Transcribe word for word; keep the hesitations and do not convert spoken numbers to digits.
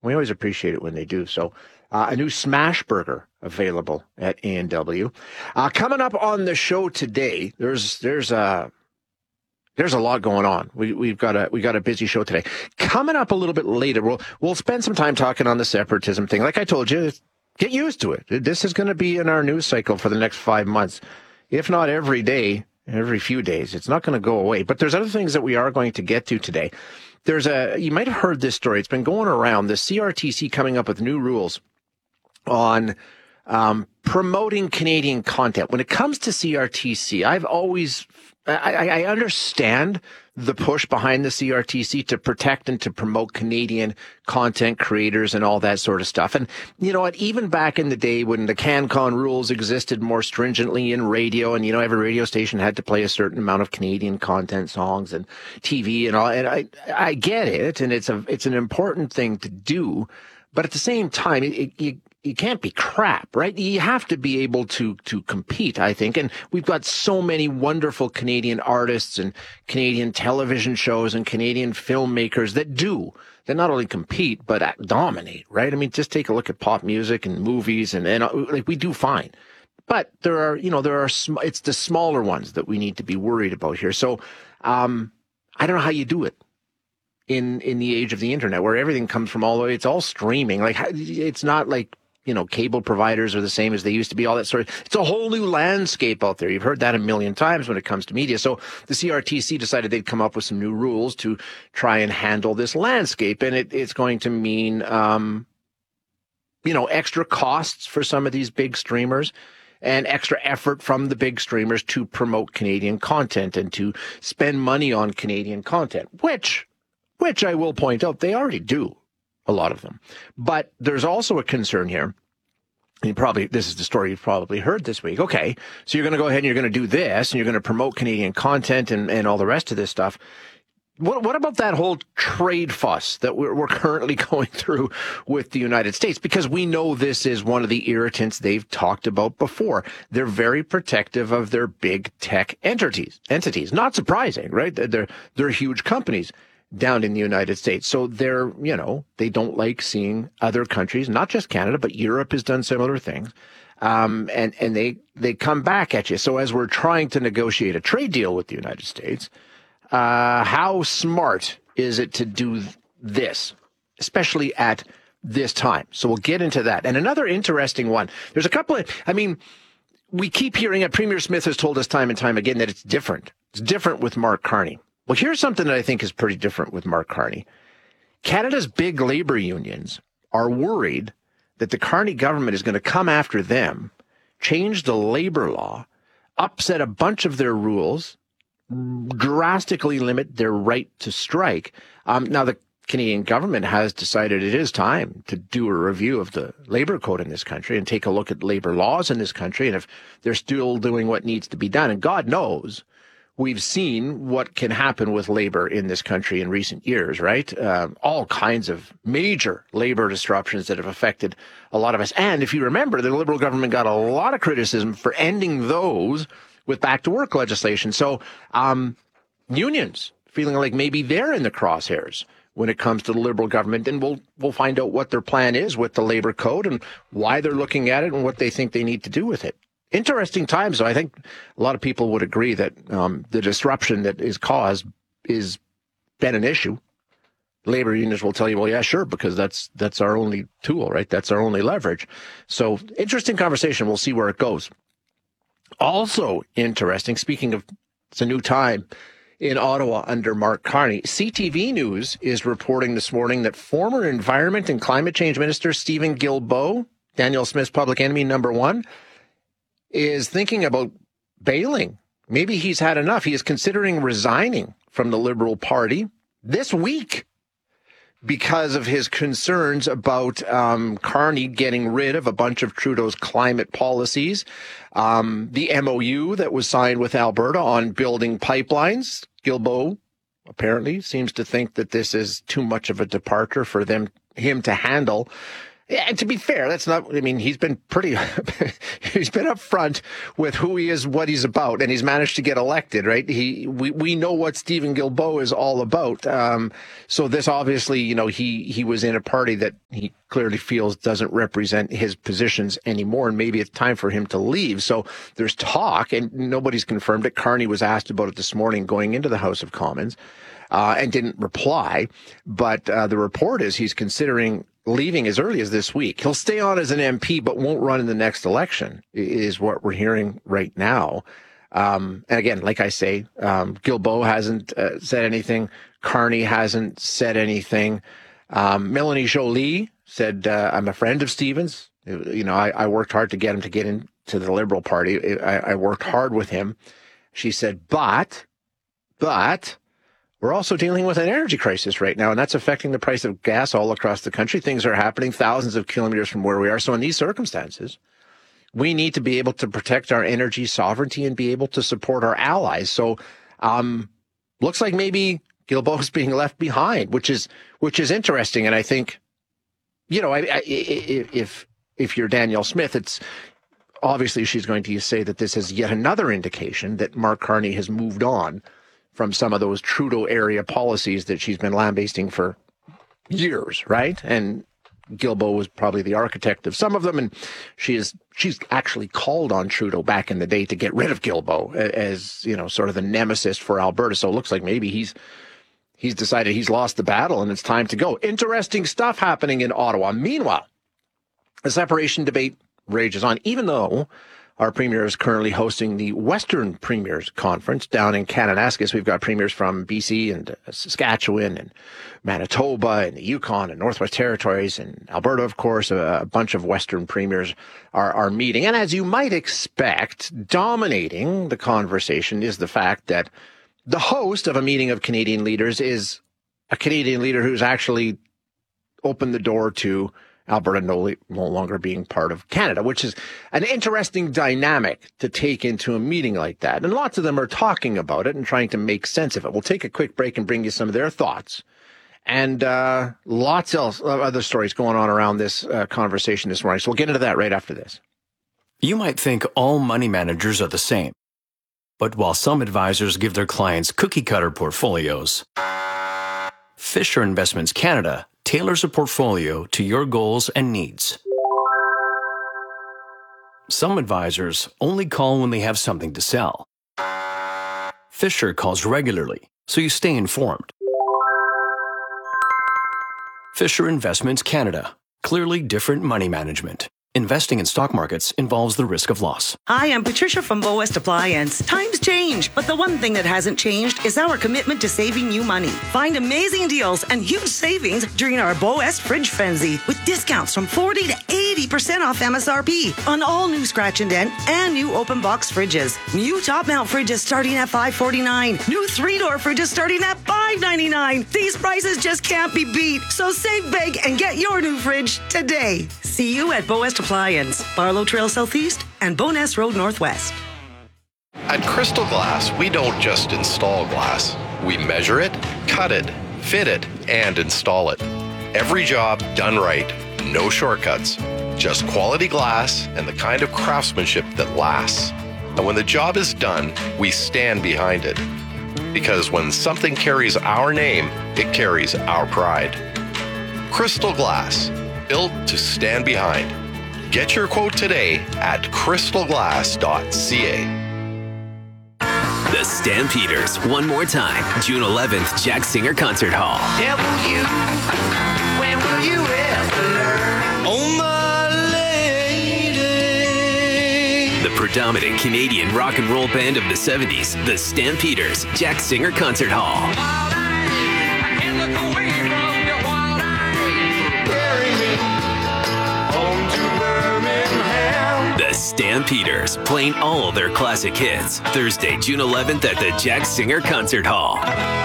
We always appreciate it when they do. So uh, a new smash burger available at A and W. Uh, coming up on the show today, there's there's a there's a lot going on. We we've got a we got a busy show today. Coming up a little bit later, we'll we'll spend some time talking on the separatism thing. Like I told you, get used to it. This is going to be in our news cycle for the next five months, if not every day, every few days. It's not going to go away. But there's other things that we are going to get to today. There's a, you might have heard this story. It's been going around, the C R T C coming up with new rules on um, promoting Canadian content. When it comes to C R T C, I've always, I, I understand the push behind the C R T C to protect and to promote Canadian content creators and all that sort of stuff. And you know what, even back in the day when the CanCon rules existed more stringently in radio, and you know, every radio station had to play a certain amount of Canadian content songs and T V and all, and I, I get it, and it's a, it's an important thing to do, but at the same time, it, it, you, you can't be crap, right? You have to be able to, to compete, I think. And we've got so many wonderful Canadian artists and Canadian television shows and Canadian filmmakers that do, that not only compete, but dominate, right? I mean, just take a look at pop music and movies and, and like, we do fine. But there are, you know, there are, sm- it's the smaller ones that we need to be worried about here. So, um, I don't know how you do it in, in the age of the internet where everything comes from all the way, it's all streaming. Like, it's not like, you know, cable providers are the same as they used to be, all that sort of, it's a whole new landscape out there. You've heard that a million times when it comes to media. So the C R T C decided they'd come up with some new rules to try and handle this landscape. And it, it's going to mean, um, you know, extra costs for some of these big streamers and extra effort from the big streamers to promote Canadian content and to spend money on Canadian content, which, which I will point out, they already do. A lot of them. But there's also a concern here. And you probably, this is the story you've probably heard this week. Okay, so you're going to go ahead and you're going to do this and you're going to promote Canadian content and, and all the rest of this stuff. What, what about that whole trade fuss that we're, we're currently going through with the United States? Because we know this is one of the irritants they've talked about before. They're very protective of their big tech entities. Entities, not surprising, right? They're, they're huge companies down in the United States. So they're, you know, they don't like seeing other countries, not just Canada, but Europe has done similar things. Um, and, and they, they come back at you. So as we're trying to negotiate a trade deal with the United States, uh, how smart is it to do this, especially at this time? So we'll get into that. And another interesting one, there's a couple of, I mean, we keep hearing it. Premier Smith has told us time and time again that it's different. It's different with Mark Carney. Well, here's something that I think is pretty different with Mark Carney. Canada's big labor unions are worried that the Carney government is going to come after them, change the labor law, upset a bunch of their rules, drastically limit their right to strike. Um, now, the Canadian government has decided it is time to do a review of the labor code in this country and take a look at labor laws in this country, and if they're still doing what needs to be done. And God knows, we've seen what can happen with labor in this country in recent years, right? Uh, all kinds of major labor disruptions that have affected a lot of us. And if you remember, the Liberal government got a lot of criticism for ending those with back-to-work legislation. So um, unions feeling like maybe they're in the crosshairs when it comes to the Liberal government. And we'll we'll find out what their plan is with the labor code and why they're looking at it and what they think they need to do with it. Interesting times, though. I think a lot of people would agree that um, the disruption that is caused is been an issue. Labor unions will tell you, well, yeah, sure, because that's that's our only tool, right? That's our only leverage. So interesting conversation. We'll see where it goes. Also interesting, speaking of, it's a new time in Ottawa under Mark Carney. C T V News is reporting this morning that former Environment and Climate Change Minister Stephen Guilbeault, Danielle Smith's public enemy number one, is thinking about bailing. Maybe he's had enough. He is considering resigning from the Liberal Party this week because of his concerns about um, Carney getting rid of a bunch of Trudeau's climate policies, um, the M O U that was signed with Alberta on building pipelines. Guilbeault apparently seems to think that this is too much of a departure for them him to handle. Yeah, and to be fair, that's not, I mean, he's been pretty, he's been upfront with who he is, what he's about, and he's managed to get elected, right? He, we, we know what Steven Guilbeault is all about. Um, so this obviously, you know, he, he was in a party that he clearly feels doesn't represent his positions anymore, and maybe it's time for him to leave. So there's talk, and nobody's confirmed it. Carney was asked about it this morning going into the House of Commons, uh, and didn't reply. But, uh, the report is he's considering leaving as early as this week. He'll stay on as an M P, but won't run in the next election, is what we're hearing right now. Um, and again, like I say, um, Guilbeault hasn't uh, said anything. Carney hasn't said anything. Um, Melanie Joly said, uh, I'm a friend of Stevens. You know, I, I worked hard to get him to get into the Liberal Party. I, I worked hard with him. She said, but, but, we're also dealing with an energy crisis right now, and that's affecting the price of gas all across the country. Things are happening thousands of kilometers from where we are. So in these circumstances, we need to be able to protect our energy sovereignty and be able to support our allies. So um, looks like maybe Guilbeault is being left behind, which is which is interesting. And I think, you know, I, I, if if you're Danielle Smith, it's obviously she's going to say that this is yet another indication that Mark Carney has moved on from some of those Trudeau area policies that she's been lambasting for years, right? And Guilbeault was probably the architect of some of them, and she is she's actually called on Trudeau back in the day to get rid of Guilbeault as, you know, sort of the nemesis for Alberta. So it looks like maybe he's he's decided he's lost the battle and it's time to go. Interesting stuff happening in Ottawa. Meanwhile, the separation debate rages on, even though our premier is currently hosting the Western Premiers Conference down in Kananaskis. We've got premiers from B C and Saskatchewan and Manitoba and the Yukon and Northwest Territories and Alberta, of course. A, a bunch of Western premiers are, are meeting. And as you might expect, dominating the conversation is the fact that the host of a meeting of Canadian leaders is a Canadian leader who's actually opened the door to Alberta no, no longer being part of Canada, which is an interesting dynamic to take into a meeting like that. And lots of them are talking about it and trying to make sense of it. We'll take a quick break and bring you some of their thoughts. And uh, lots else, of other stories going on around this uh, conversation this morning. So we'll get into that right after this. You might think all money managers are the same. But while some advisors give their clients cookie-cutter portfolios, Fisher Investments Canada tailors a portfolio to your goals and needs. Some advisors only call when they have something to sell. Fisher calls regularly, so you stay informed. Fisher Investments Canada. Clearly different money management. Investing in stock markets involves the risk of loss. Hi, I'm Patricia from Bow West Appliance. Times change, but the one thing that hasn't changed is our commitment to saving you money. Find amazing deals and huge savings during our Bow West Fridge Frenzy with discounts from forty to eighty percent off M S R P on all new scratch and dent and new open box fridges. New top mount fridges starting at five forty-nine. New three-door fridges starting at five ninety-nine. These prices just can't be beat. So save big and get your new fridge today. See you at Bow West Appliance, Barlow Trail Southeast and Bowness Road Northwest. At Crystal Glass, we don't just install glass. We measure it, cut it, fit it, and install it. Every job done right. No shortcuts. Just quality glass and the kind of craftsmanship that lasts. And when the job is done, we stand behind it. Because when something carries our name, it carries our pride. Crystal Glass, built to stand behind. Get your quote today at crystal glass dot c a. The Stampeders, one more time, June eleventh, Jack Singer Concert Hall. Yeah, will you, when will you ever learn? Oh, my lady. The predominant Canadian rock and roll band of the seventies, the Stampeders, Jack Singer Concert Hall. The Stampeders, playing all their classic hits. Thursday, June eleventh at the Jack Singer Concert Hall.